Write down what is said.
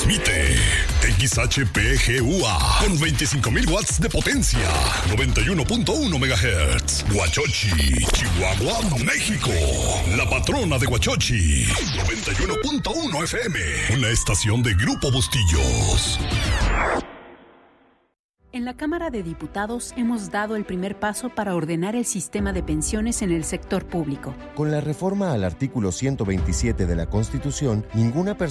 Transmite XHPGUA con 25,000 watts de potencia. 91.1 MHz. Huachochi, Chihuahua, México. La patrona de Huachochi. 91.1 FM. Una estación de Grupo Bustillos. En la Cámara de Diputados hemos dado el primer paso para ordenar el sistema de pensiones en el sector público. Con la reforma al artículo 127 de la Constitución, ninguna persona